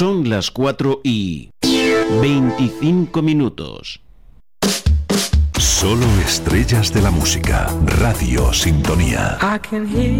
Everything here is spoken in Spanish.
Son las 4:25. Solo estrellas de la música. Radio Sintonía. I can hear